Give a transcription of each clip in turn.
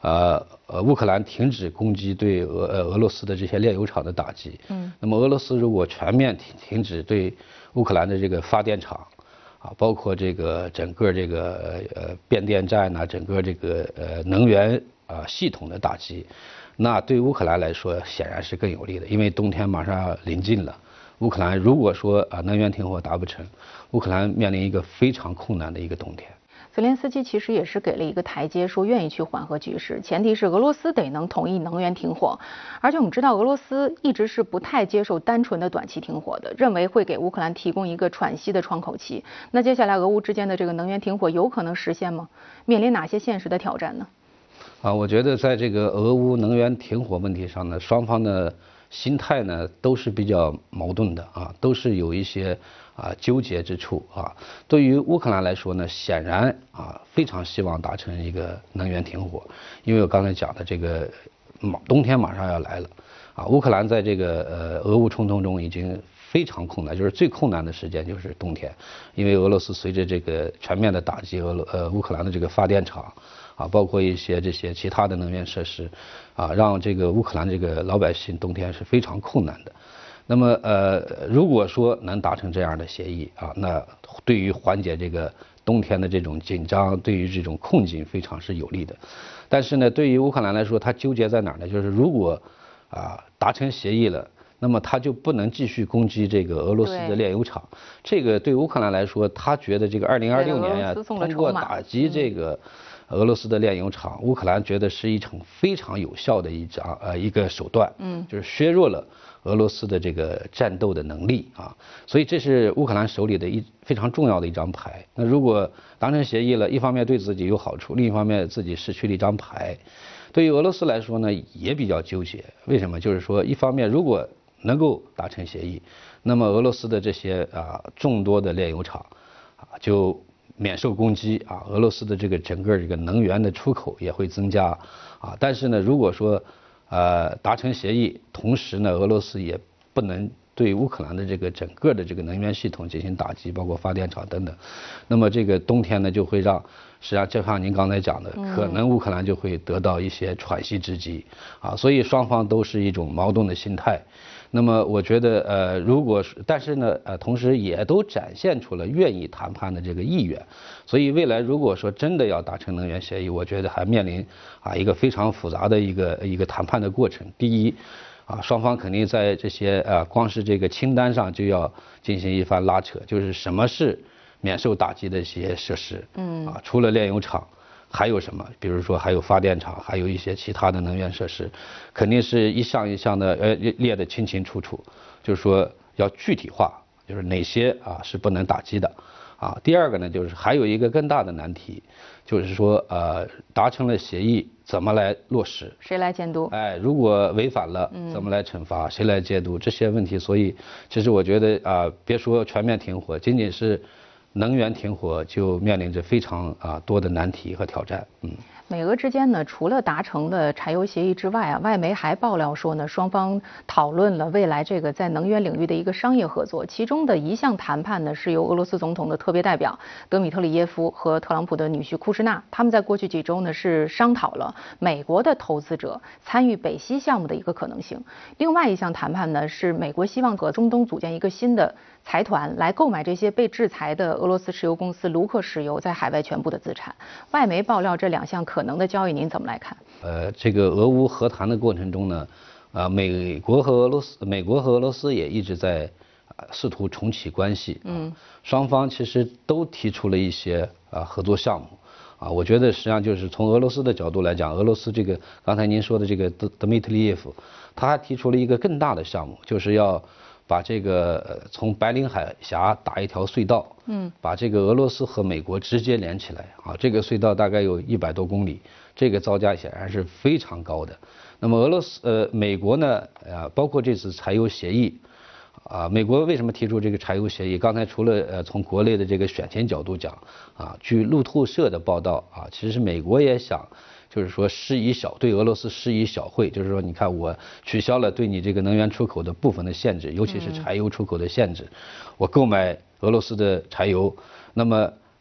乌克兰停止攻击对俄罗斯的这些炼油厂的打击，那么俄罗斯如果全面停止对乌克兰的这个发电厂，包括这个整个这个变电站呐，整个这个能源系统的打击，那对乌克兰来说显然是更有利的，因为冬天马上要临近了。乌克兰如果说能源停火达不成，乌克兰面临一个非常困难的一个冬天。 泽连斯基其实也是给了一个台阶，说愿意去缓和局势，前提是俄罗斯得能同意能源停火。而且我们知道，俄罗斯一直是不太接受单纯的短期停火的，认为会给乌克兰提供一个喘息的窗口期。那接下来俄乌之间的这个能源停火有可能实现吗？面临哪些现实的挑战呢？ 我觉得在这个俄乌能源停火问题上呢，双方的心态呢都是比较矛盾的都是有一些纠结之处对于乌克兰来说呢，显然非常希望达成一个能源停火，因为我刚才讲的这个冬天马上要来了乌克兰在这个俄乌冲突中已经非常困难，就是最困难的时间就是冬天，因为俄罗斯随着这个全面的打击乌克兰的这个发电厂包括一些这些其他的能源设施让这个乌克兰这个老百姓冬天是非常困难的。那么如果说能达成这样的协议那对于缓解这个冬天的这种紧张，对于这种困境非常是有利的。但是呢，对于乌克兰来说，它纠结在哪儿呢？就是如果达成协议了，那么他就不能继续攻击这个俄罗斯的炼油厂。这个对乌克兰来说，他觉得这个2026年通过打击这个俄罗斯的炼油厂，乌克兰觉得是一场非常有效的一个手段，就是削弱了俄罗斯的这个战斗的能力所以这是乌克兰手里的非常重要的一张牌。那如果达成协议了，一方面对自己有好处，另一方面自己失去了一张牌。对于俄罗斯来说呢，也比较纠结。为什么？就是说，一方面如果能够达成协议，那么俄罗斯的这些众多的炼油厂就免受攻击俄罗斯的这个整个这个能源的出口也会增加但是呢，如果说达成协议，同时呢，俄罗斯也不能对乌克兰的这个整个的这个能源系统进行打击，包括发电厂等等。那么这个冬天呢，就会让实际上就像您刚才讲的，可能乌克兰就会得到一些喘息之机所以双方都是一种矛盾的心态。那么我觉得如果但是呢同时也都展现出了愿意谈判的这个意愿。所以未来如果说真的要达成能源协议，我觉得还面临一个非常复杂的一个谈判的过程。第一双方肯定在这些光是这个清单上就要进行一番拉扯，就是什么是免受打击的一些设施除了炼油厂还有什么？比如说还有发电厂，还有一些其他的能源设施，肯定是一项一项的列得清清楚楚，就是说要具体化，就是哪些是不能打击的第二个呢，就是还有一个更大的难题，就是说达成了协议怎么来落实？ 谁来监督？ 如果违反了怎么来惩罚？谁来监督？这些问题，所以其实我觉得别说全面停火，仅仅是能源停火就面临着非常多的难题和挑战。 美俄之间呢，除了达成了柴油协议之外外媒还爆料说呢，双方讨论了未来这个在能源领域的一个商业合作。其中的一项谈判呢，是由俄罗斯总统的特别代表德米特里耶夫和特朗普的女婿库什纳，他们在过去几周呢是商讨了美国的投资者参与北溪项目的一个可能性。另外一项谈判呢，是美国希望和中东组建一个新的财团来购买这些被制裁的俄罗斯石油公司卢克石油在海外全部的资产。外媒爆料这两项可能的交易，您怎么来看？ 这个俄乌和谈的过程中呢，美国和俄罗斯也一直在试图重启关系。双方其实都提出了一些合作项目。我觉得实际上就是从俄罗斯的角度来讲，俄罗斯这个刚才您说的这个德米特里耶夫，他还提出了一个更大的项目，就是要把这个从白令海峡打一条隧道，把这个俄罗斯和美国直接连起来这个隧道大概有100多公里，这个造价显然是非常高的。那么美国呢，包括这次柴油协议，美国为什么提出这个柴油协议？刚才除了从国内的这个选情角度讲据路透社的报道其实美国也想。就是说对俄罗斯施以小惠，就是说你看我取消了对你这个能源出口的部分的限制，尤其是柴油出口的限制，我购买俄罗斯的柴油，那么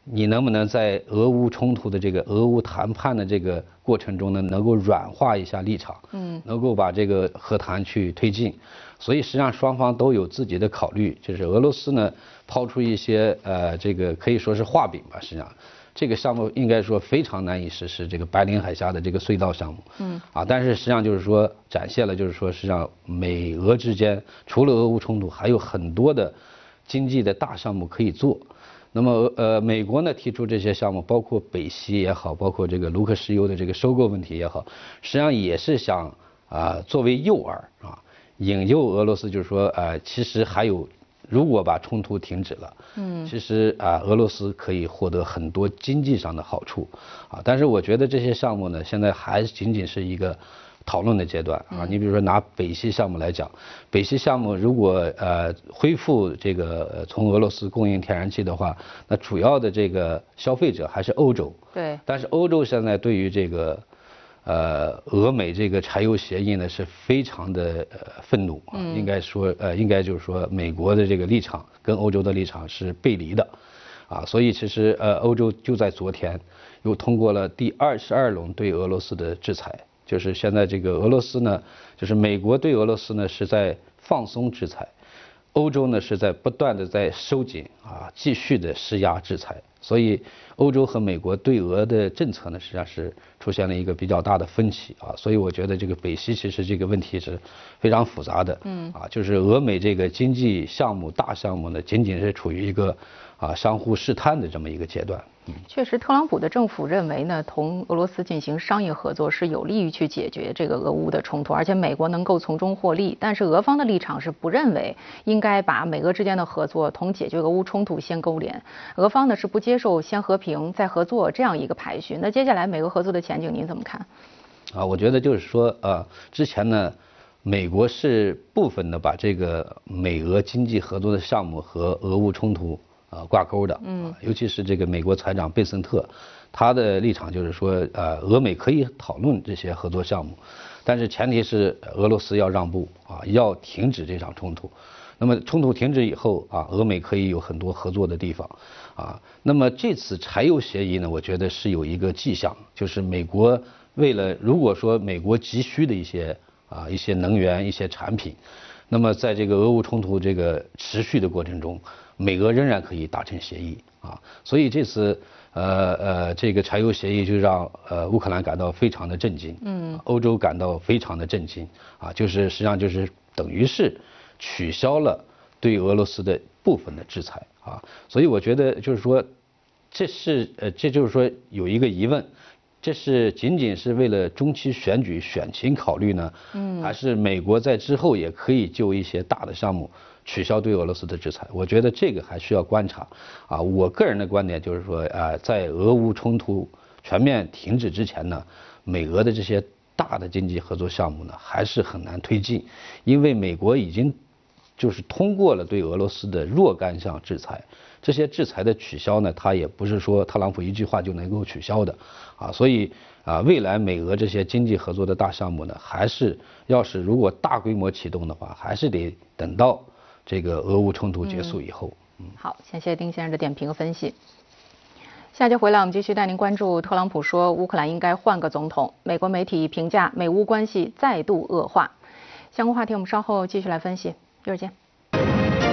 你能不能在俄乌冲突的这个俄乌谈判的这个过程中呢，能够软化一下立场，能够把这个和谈去推进。所以实际上双方都有自己的考虑，就是俄罗斯呢抛出一些这个可以说是画饼吧，实际上这个项目应该说非常难以实施，这个白令海峡的这个隧道项目，但是实际上就是说展现了就是说实际上美俄之间除了俄乌冲突还有很多的经济的大项目可以做。那么美国呢提出这些项目，包括北溪也好，包括这个卢克石油的这个收购问题也好，实际上也是想作为诱饵引诱俄罗斯，就是说其实还有，如果把冲突停止了，其实俄罗斯可以获得很多经济上的好处但是我觉得这些项目呢，现在还仅仅是一个讨论的阶段你比如说拿北溪项目来讲，北溪项目如果恢复这个从俄罗斯供应天然气的话，那主要的这个消费者还是欧洲。 对。 但是欧洲现在对于这个俄美这个柴油协议呢是非常的愤怒应该说应该就是说美国的这个立场跟欧洲的立场是背离的所以其实欧洲就在昨天又通过了第22轮对俄罗斯的制裁。就是现在这个俄罗斯呢，就是美国对俄罗斯呢是在放松制裁，欧洲呢是在不断的在收紧继续的施压制裁，所以欧洲和美国对俄的政策呢实际上是出现了一个比较大的分歧所以我觉得这个北溪其实这个问题是非常复杂的就是俄美这个经济项目大项目呢仅仅是处于一个相互试探的这么一个阶段。 确实，特朗普的政府认为呢，同俄罗斯进行商业合作是有利于去解决这个俄乌的冲突，而且美国能够从中获利。但是俄方的立场是不认为应该把美俄之间的合作同解决俄乌冲突先勾连，俄方呢是不接受先和平再合作这样一个排序。那接下来美俄合作的前景您怎么看？ 我觉得就是说之前呢，美国是部分的把这个美俄经济合作的项目和俄乌冲突挂钩的，尤其是这个美国财长贝森特，他的立场就是说，俄美可以讨论这些合作项目，但是前提是俄罗斯要让步要停止这场冲突。那么冲突停止以后俄美可以有很多合作的地方那么这次柴油协议呢，我觉得是有一个迹象，就是美国为了如果说美国急需的一些能源一些产品，那么在这个俄乌冲突这个持续的过程中，美俄仍然可以达成协议所以这次这个柴油协议就让乌克兰感到非常的震惊，欧洲感到非常的震惊就是实际上就是等于是取消了对俄罗斯的部分的制裁所以我觉得就是说这就是说有一个疑问。这是仅仅是为了中期选举选情考虑呢，还是美国在之后也可以就一些大的项目取消对俄罗斯的制裁？我觉得这个还需要观察我个人的观点就是说在俄乌冲突全面停止之前呢，美俄的这些大的经济合作项目呢还是很难推进，因为美国已经就是通过了对俄罗斯的若干项制裁。这些制裁的取消呢，它也不是说特朗普一句话就能够取消的所以未来美俄这些经济合作的大项目呢，还是要是如果大规模启动的话，还是得等到这个俄乌冲突结束以后。 好，谢谢丁先生的点评和分析。下节回来我们继续带您关注特朗普说乌克兰应该换个总统，美国媒体评价美乌关系再度恶化。相关话题我们稍后继续来分析，一会儿见。